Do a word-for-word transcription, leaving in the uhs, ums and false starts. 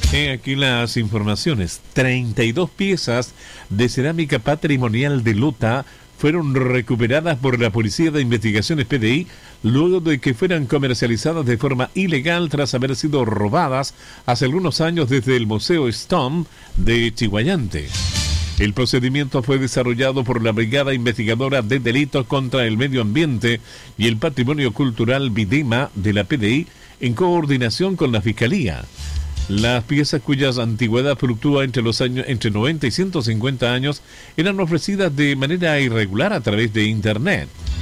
He aquí las informaciones. treinta y dos piezas de cerámica patrimonial de Lota fueron recuperadas por la Policía de Investigaciones P D I luego de que fueran comercializadas de forma ilegal tras haber sido robadas hace algunos años desde el Museo Stomp de Chiguayante. El procedimiento fue desarrollado por la Brigada Investigadora de Delitos contra el Medio Ambiente y el Patrimonio Cultural Videma de la P D I en coordinación con la Fiscalía. Las piezas cuyas antigüedad fluctúa entre los años entre noventa y ciento cincuenta años eran ofrecidas de manera irregular a través de Internet.